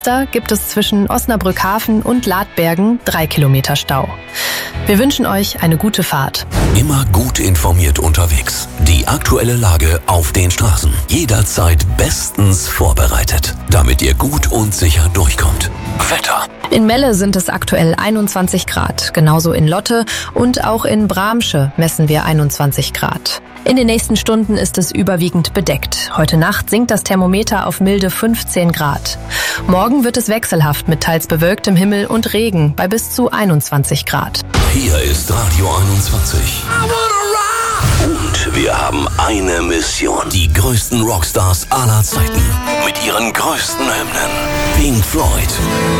Da gibt es zwischen Osnabrück-Hafen und Ladbergen 3 Kilometer Stau. Wir wünschen euch eine gute Fahrt. Immer gut informiert unterwegs. Die aktuelle Lage auf den Straßen. Jederzeit bestens vorbereitet, damit ihr gut und sicher durchkommt. Wetter. In Melle sind es aktuell 21 Grad. Genauso in Lotte und auch in Bramsche messen wir 21 Grad. In den nächsten Stunden ist es überwiegend bedeckt. Heute Nacht sinkt das Thermometer auf milde 15 Grad. Morgen wird es wechselhaft mit teils bewölktem Himmel und Regen bei bis zu 21 Grad. Hier ist Radio 21. Und wir haben eine Mission. Die größten Rockstars aller Zeiten. Mit ihren größten Hymnen. Pink Floyd.